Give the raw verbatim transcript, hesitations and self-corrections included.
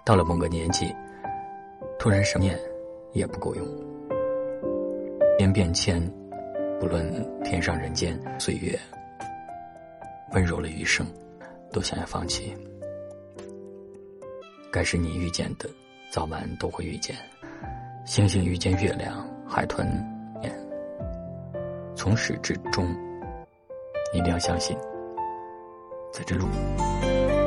到了某个年纪，突然什么念也不够用。边变迁，不论天上人间，岁月温柔了余生，都想要放弃。该是你遇见的，早晚都会遇见。星星遇见月亮，海豚眼，从始至终，你一定要相信，在这路